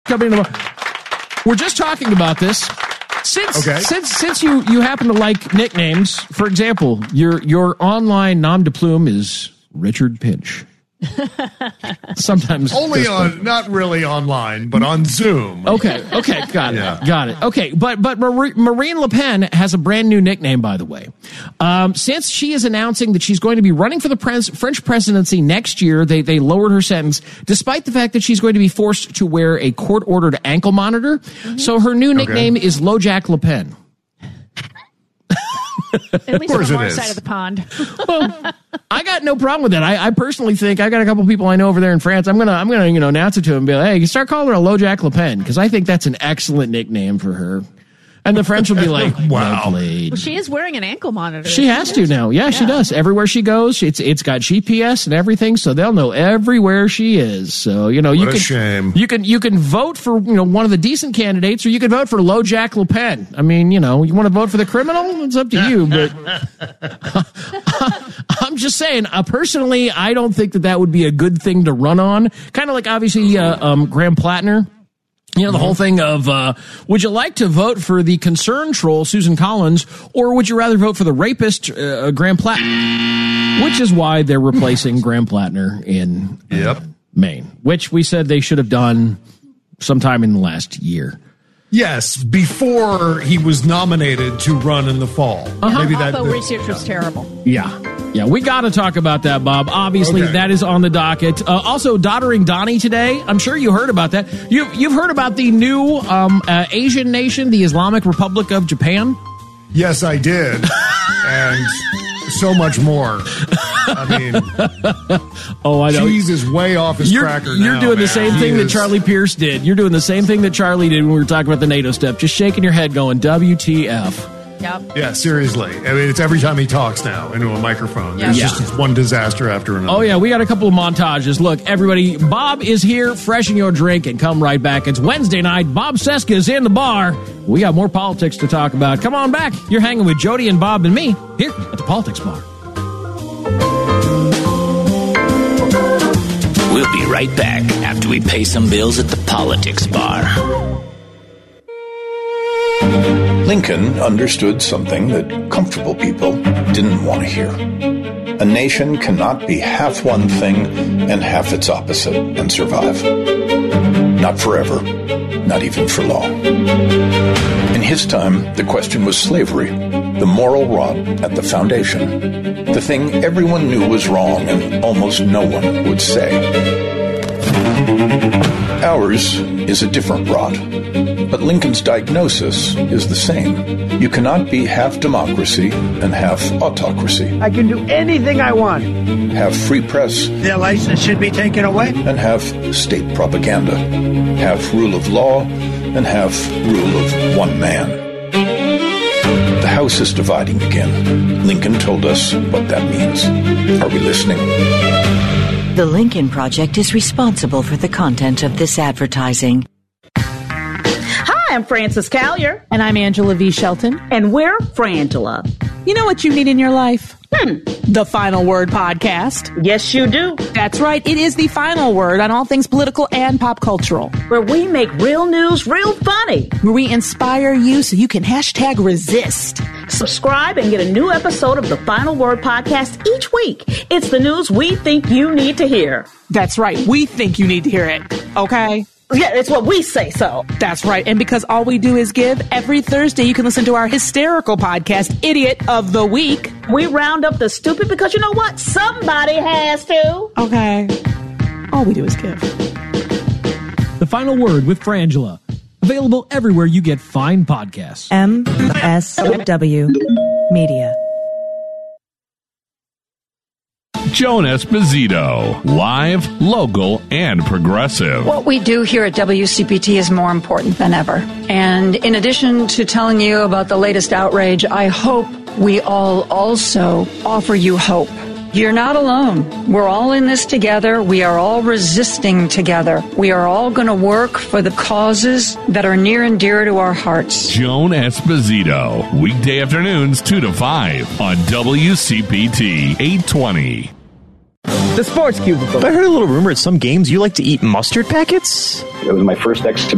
coming tomorrow. We're just talking about this. Since you happen to like nicknames, for example, your online nom de plume is Richard Pinch. Sometimes only on, not really online, but on Zoom. Okay, got it. Okay, but Marine Le Pen has a brand new nickname, by the way. Since she is announcing that she's going to be running for the French presidency next year, they lowered her sentence, despite the fact that she's going to be forced to wear a court-ordered ankle monitor. Mm-hmm. So her new nickname is LoJack Le Pen. At least on the more side of the pond. Well, I got no problem with that. I personally think I got a couple people I know over there in France. I'm gonna announce it to them and be like, hey, you start calling her LoJack Le Pen, because I think that's an excellent nickname for her. And the French will be like, wow. Well, she is wearing an ankle monitor. She has to now. Yeah, she does. Everywhere she goes, it's got GPS and everything, so they'll know everywhere she is. So, shame. You can vote for, one of the decent candidates, or you can vote for LoJack Le Pen. I mean, you want to vote for the criminal? It's up to you, but I'm just saying, personally, I don't think that would be a good thing to run on. Kind of like, obviously, Graham Plattner. The whole thing of, would you like to vote for the concern troll, Susan Collins, or would you rather vote for the rapist, Graham Plattner? Which is why they're replacing Graham Plattner in Maine, which we said they should have done sometime in the last year. Yes, before he was nominated to run in the fall. Maybe that research was terrible. Yeah, we got to talk about that, Bob. Obviously, that is on the docket. Also, Doddering Donnie today. I'm sure you heard about that. You've heard about the new Asian nation, the Islamic Republic of Japan? Yes, I did. And so much more. I mean, cheese is way off his cracker now. You're doing the same thing that Charlie Pierce did. You're doing the same thing that Charlie did when we were talking about the NATO stuff. Just shaking your head going, WTF. Yep. Yeah, seriously. I mean, it's every time he talks now into a microphone. There's just one disaster after another. Oh, yeah, we got a couple of montages. Look, everybody, Bob is here. Freshen your drink and come right back. It's Wednesday night. Bob Cesca is in the bar. We got more politics to talk about. Come on back. You're hanging with Jody and Bob and me here at the Politics Bar. We'll be right back after we pay some bills at the Politics Bar. Lincoln understood something that comfortable people didn't want to hear. A nation cannot be half one thing and half its opposite and survive. Not forever, not even for long. In his time, the question was slavery, the moral rot at the foundation, the thing everyone knew was wrong and almost no one would say. Ours is a different rot, but Lincoln's diagnosis is the same. You cannot be half democracy and half autocracy. I can do anything I want. Have free press. Their license should be taken away. And have state propaganda. Have rule of law and have rule of one man. The House is dividing again. Lincoln told us what that means. Are we listening? The Lincoln Project is responsible for the content of this advertising. Hi, I'm Frances Callier. And I'm Angela V. Shelton. And we're Frangela. You know what you need in your life? The Final Word podcast. Yes, you do. That's right. It is the final word on all things political and pop cultural. Where we make real news real funny. Where we inspire you so you can #resist. Subscribe and get a new episode of the Final Word podcast each week. It's the news we think you need to hear. That's right. We think you need to hear it. Okay? Yeah, it's what we say so. That's right. And because all we do is give, every Thursday you can listen to our hysterical podcast, Idiot of the Week. We round up the stupid because you know what? Somebody has to. Okay. All we do is give. The Final Word with Frangela. Available everywhere you get fine podcasts. MSW Media. Joan Esposito, live, local, and progressive. What we do here at WCPT is more important than ever. And in addition to telling you about the latest outrage, I hope we all also offer you hope. You're not alone. We're all in this together. We are all resisting together. We are all going to work for the causes that are near and dear to our hearts. Joan Esposito, weekday afternoons 2 to 5 on WCPT 820. The Sports Cubicle. I heard a little rumor at some games you like to eat mustard packets. It was my first